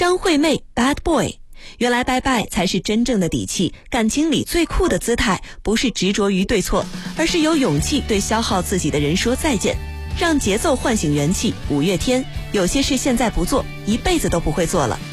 张惠妹 Bad Boy。原来拜拜才是真正的底气，感情里最酷的姿态不是执着于对错，而是有勇气对消耗自己的人说再见，让节奏唤醒元气。五月天，有些事现在不做，一辈子都不会做了。